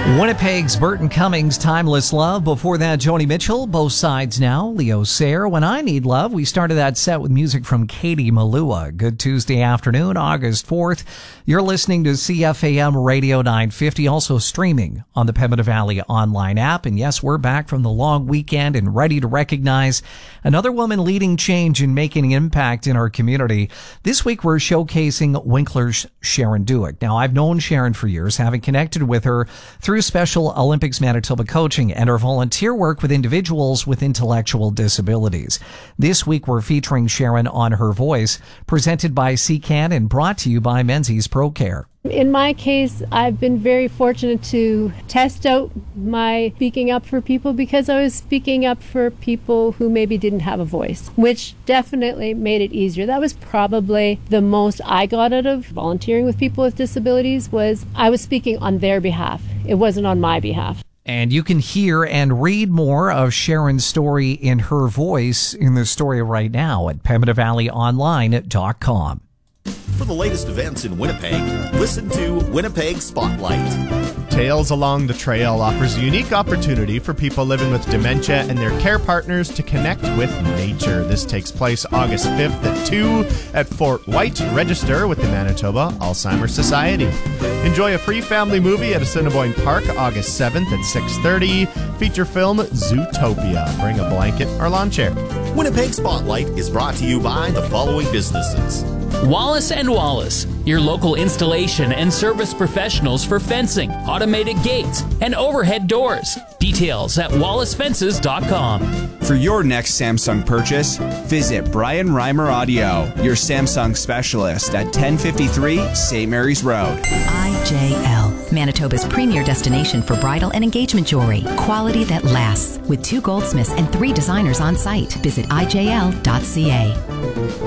Winnipeg's Burton Cummings, Timeless Love. Before that, Joni Mitchell, Both Sides Now. Leo Sayer, When I Need Love. We started that set with music from Katie Malua. Good Tuesday afternoon, August 4th. You're listening to CFAM Radio 950, also streaming on the Pembina Valley online app. And yes, we're back from the long weekend and ready to recognize another woman leading change and making an impact in our community. This week, we're showcasing Winkler's Sharon Duick. Now, I've known Sharon for years, having connected with her through Special Olympics Manitoba coaching and her volunteer work with individuals with intellectual disabilities. This week, we're featuring Sharon on Her Voice, presented by CCAN and brought to you by Menzies ProCare. In my case, I've been very fortunate to test out my speaking up for people because I was speaking up for people who maybe didn't have a voice, which definitely made it easier. That was probably the most I got out of volunteering with people with disabilities, was I was speaking on their behalf. It wasn't on my behalf. And you can hear and read more of Sharon's story in Her Voice in the story right now at PembinaValleyOnline.com. For the latest events in Winnipeg, listen to Winnipeg Spotlight. Tales Along the Trail offers a unique opportunity for people living with dementia and their care partners to connect with nature. This takes place August 5th at 2 at Fort White. Register with the Manitoba Alzheimer's Society. Enjoy a free family movie at Assiniboine Park August 7th at 6:30. Feature film Zootopia. Bring a blanket or lawn chair. Winnipeg Spotlight is brought to you by the following businesses. Wallace & Wallace, your local installation and service professionals for fencing, automated gates, and overhead doors. Details at wallacefences.com. For your next Samsung purchase, visit Brian Reimer Audio, your Samsung specialist at 1053 St. Mary's Road. IJL, Manitoba's premier destination for bridal and engagement jewelry. Quality that lasts. With 2 goldsmiths and 3 designers on site. Visit IJL.ca.